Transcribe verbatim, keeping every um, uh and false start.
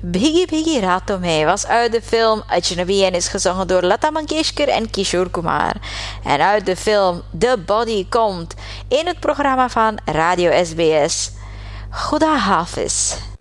Bhigi Bhigi Raat To Main was uit de film Ajnabi en is gezongen door Lata Mangeshkar en Kishore Kumar. En uit de film The Body komt in het programma van Radio S B S. Khuda Hafiz.